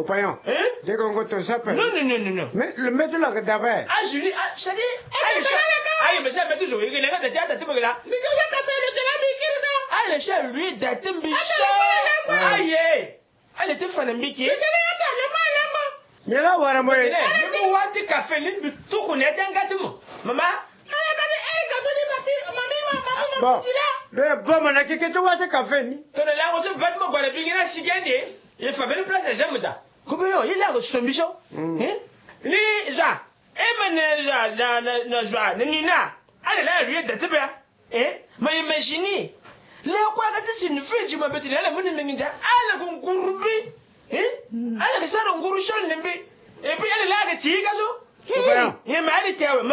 Compagnon. Dès qu'on te s'appelle. Non, non, non, non, non. Mais le mettre là que d'abord. Ah, Julie, ah, ça dit. Ah, mais ça fait toujours. Il y a des théâtres, tu peux là. Ah, le chat, lui, datem bicha. Aïe, elle était fan de Mickey. Mais là, voilà, moi. Mais vous voyez café, vous tout connaissez un gâteau. Maman. Bon, mais bon, mais là, qu'est-ce que tu vois de café? Tu as l'air de battre mon bébé, si gagné. Il faut bien place à jamais. Comment il a reçu son bichon? Les gens, Nina, allez là, lui, de Tibia. Mais imaginez, là, quoi, c'est une fille, tu m'as bêté, elle a mon ninja, elle a un gourbi, elle a un gourou, et puis elle est là, elle est tigre, il m'a dit,